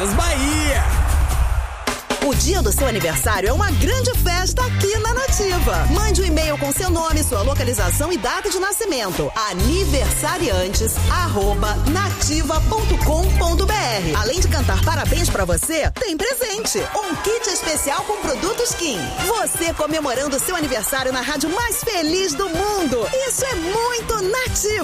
Casas Bahia. O dia do seu aniversário é uma grande festa aqui na Nativa. Mande um e-mail com seu nome, sua localização e data de nascimento. aniversariantes@nativa.com.br. Além de cantar parabéns pra você, tem presente. Um kit especial com produtos Kim. Você comemorando seu aniversário na rádio mais feliz do mundo. Isso é muito Nativa.